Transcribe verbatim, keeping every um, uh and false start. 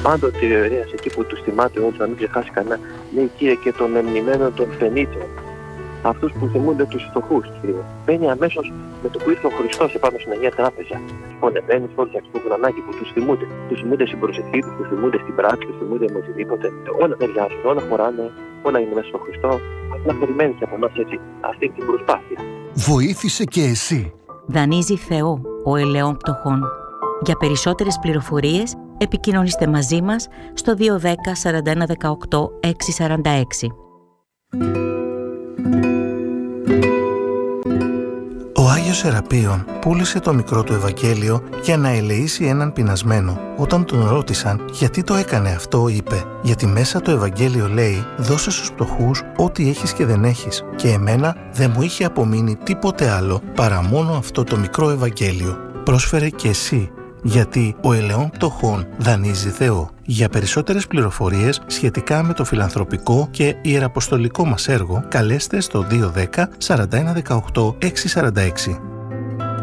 Πάντοτε ο ιερέας εκεί που του θυμάται όλους, να μην ξεχάσει κανένα, λέει Κύριε και των εμνημένων των φενήτων. Αυτούς που θυμούνται τους φτωχούς. Μπαίνει αμέσως με το που ήρθε ο Χριστός επάνω στην Αγία Τράπεζα. Πονεμένοι, φόρτια στο γρανάκι που τους θυμούνται. Τους θυμούνται στην προσευχή τους, τους θυμούνται στην πράξη, τους θυμούνται με οτιδήποτε. Όλα ταιριάζουν, όλα χωράνε, όλα είναι μέσα στο Χριστό. Να περιμένει και από εμάς έτσι αυτή την προσπάθεια. Βοήθησε και εσύ. Δανείζει Θεό ο ελαιών πτωχών. Για περισσότερες πληροφορίες επικοινωνήστε μαζί μας στο δύο ένα μηδέν σαράντα ένα δεκαοκτώ έξι σαράντα έξι. Ο Άγιος Σεραπείων πούλησε το μικρό του Ευαγγέλιο για να ελεήσει έναν πεινασμένο. Όταν τον ρώτησαν γιατί το έκανε αυτό, είπε «Γιατί μέσα το Ευαγγέλιο λέει δώσε στους φτωχούς ό,τι έχεις και δεν έχεις και εμένα δεν μου είχε απομείνει τίποτε άλλο παρά μόνο αυτό το μικρό Ευαγγέλιο». Πρόσφερε και εσύ, γιατί ο ελαιών πτωχών δανείζει Θεό. Για περισσότερες πληροφορίες σχετικά με το φιλανθρωπικό και ιεραποστολικό μας έργο, καλέστε στο δύο ένα μηδέν σαράντα ένα δεκαοκτώ έξι σαράντα έξι.